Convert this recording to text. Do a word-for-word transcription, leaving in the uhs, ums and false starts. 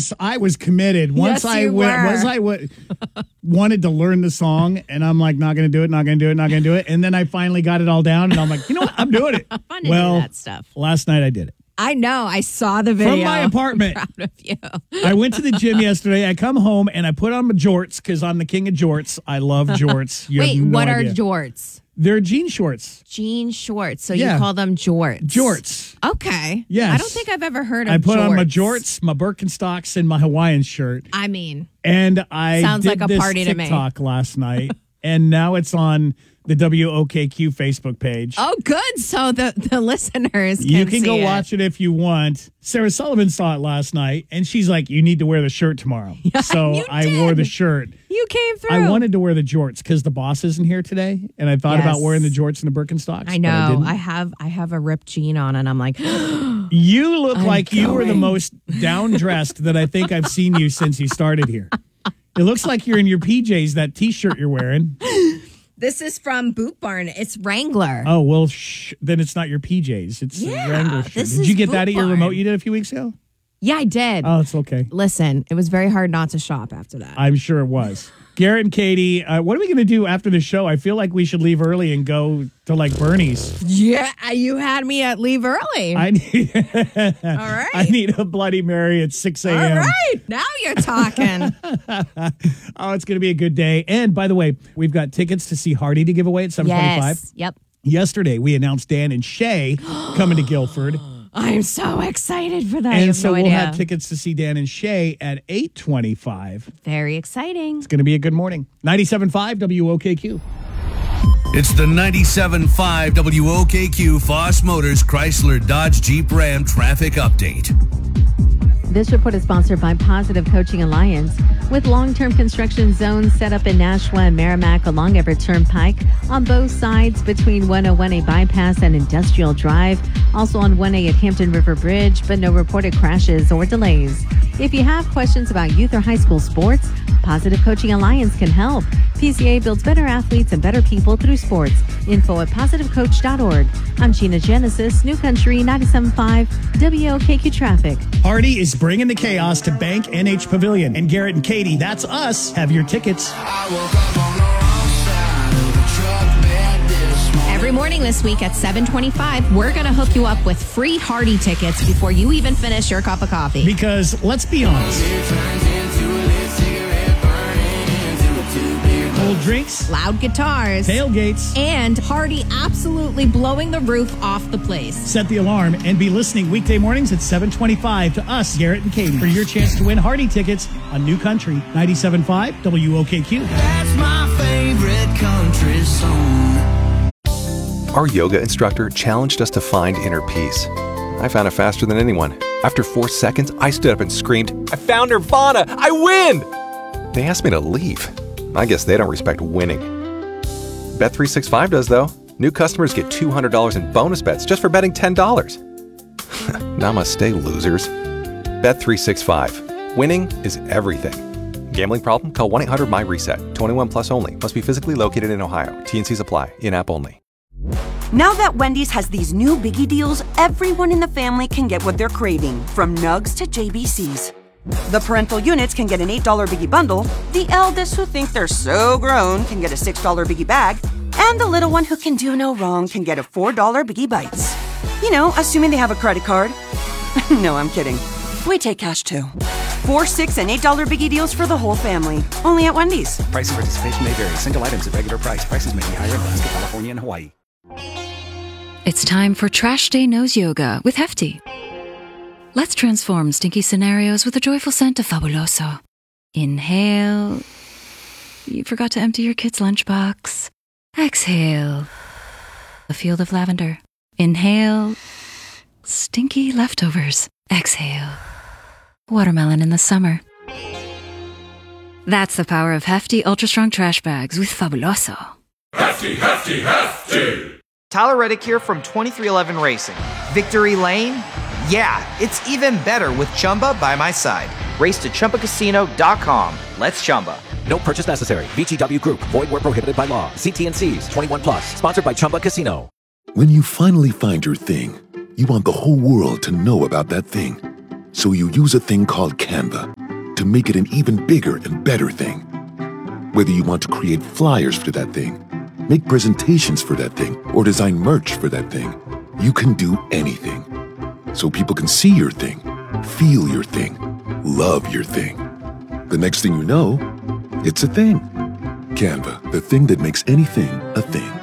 was I was committed. Once Yes, I you went, were. once I w- wanted to learn the song, and I'm like, not going to do it, not going to do it, not going to do it. And then I finally got it all down, and I'm like, you know what? I'm doing it. Fun to well, do that stuff. Last night I did it. I know. I saw the video. From my apartment. I'm proud of you. I went to the gym yesterday. I come home, and I put on my jorts because I'm the king of jorts. I love jorts. You Wait, have no what idea. are jorts? They're jean shorts. Jean shorts. So Yeah. you call them jorts. Jorts. Okay. Yes. I don't think I've ever heard of I put jorts. on my jorts, my Birkenstocks, and my Hawaiian shirt. I mean, And I Sounds did like a this party to me. TikTok last night, and now it's on the W O K Q Facebook page. oh, good. So the, the listeners can You can see go it. watch it if you want. Sarah Sullivan saw it last night, and she's like, you need to wear the shirt tomorrow. So you I did. wore the shirt. You came through. I wanted to wear the jorts because the boss isn't here today, and I thought Yes. about wearing the jorts and the Birkenstocks. I but I know. didn't. I have I have a ripped jean on, and I'm like, You look I'm like you were the going. most down-dressed that I think I've seen you since you started here. It looks like you're in your P Js, that T-shirt you're wearing. this is from Boot Barn. It's Wrangler. Oh, well, sh- then it's not your P Js. It's Yeah, a Wrangler shirt. this Did is you get Boot that at your Barn. remote you did a few weeks ago? Yeah, I did. Oh, it's okay. Listen, it was very hard not to shop after that. I'm sure it was. Garrett and Katie, uh, what are we going to do after the show? I feel like we should leave early and go to like Bernie's. yeah, you had me at leave early. I need, All right. I need a Bloody Mary at six All a.m. right. Now you're talking. Oh, it's going to be a good day. And by the way, we've got tickets to see Hardy to give away at seven twenty-five. yes. Yep. Yesterday, we announced Dan and Shay coming to Guilford. I'm so excited for that. I And have so no we'll idea. have tickets to see Dan and Shay at eight twenty-five. Very exciting. It's going to be a good morning. ninety-seven point five W O K Q. It's the ninety-seven point five W O K Q Foss Motors Chrysler Dodge Jeep Ram traffic update. This report is sponsored by Positive Coaching Alliance. With long-term construction zones set up in Nashua and Merrimack along Everett Turnpike, on both sides between one oh one A Bypass and Industrial Drive, also on one A at Hampton River Bridge, but no reported crashes or delays. If you have questions about youth or high school sports, Positive Coaching Alliance can help. P C A builds better athletes and better people through sports. Info at positive coach dot org. I'm Gina Genesis, New Country ninety-seven point five W O K Q Traffic. Hardy is bringing the chaos to Bank N H Pavilion. And Garrett and Katie, that's us, have your tickets. Every morning this week at seven twenty-five, we're going to hook you up with free Hardy tickets before you even finish your cup of coffee. Because let's be honest, cold drinks, Loud guitars, tailgates, and Hardy absolutely blowing the roof off the place. set the alarm, and be listening weekday mornings at seven twenty-five to us, Garrett and Katie, for your chance to win Hardy tickets on New Country ninety-seven point five W O K Q. That's my favorite country song. Our yoga instructor challenged us to find inner peace. I found it faster than anyone. After four seconds, I stood up and screamed, "I found Nirvana! I win!" They asked me to leave. I guess they don't respect winning. Bet three sixty-five does, though. New customers get two hundred dollars in bonus bets just for betting ten dollars. Namaste, losers. Bet three sixty-five. Winning is everything. Gambling problem? Call one eight hundred my reset. twenty-one plus only. Must be physically located in Ohio. T N Cs apply. In-app only. Now that Wendy's has these new biggie deals, everyone in the family can get what they're craving, from nugs to J B Cs. The parental units can get an eight dollar biggie bundle, the eldest who think they're so grown can get a six dollar biggie bag, and the little one who can do no wrong can get a four dollar biggie bites. You know, assuming they have a credit card. No, I'm kidding. We take cash too. Four, six, and eight dollar biggie deals for the whole family. Only at Wendy's. Price and participation may vary. Single items at regular price. Prices may be higher in Alaska, California, and Hawaii. It's time for Trash Day Nose Yoga with Hefty. Let's transform stinky scenarios with a joyful scent of Fabuloso. Inhale. You forgot to empty your kid's lunchbox. Exhale. A field of lavender. Inhale. Stinky leftovers. Exhale. Watermelon in the summer. That's the power of Hefty Ultra Strong Trash Bags with Fabuloso. Hefty, hefty, hefty! Tyler Reddick here from twenty-three eleven Racing. Victory Lane? Yeah, it's even better with Chumba by my side. Race to Chumba Casino dot com. Let's Chumba. No purchase necessary. V G W Group. Void where prohibited by law. See T N Cs. twenty-one plus. Sponsored by Chumba Casino. When you finally find your thing, you want the whole world to know about that thing. So you use a thing called Canva to make it an even bigger and better thing. Whether you want to create flyers for that thing, make presentations for that thing, or design merch for that thing, you can do anything. So people can see your thing, feel your thing, love your thing. The next thing you know, it's a thing. Canva, the thing that makes anything a thing.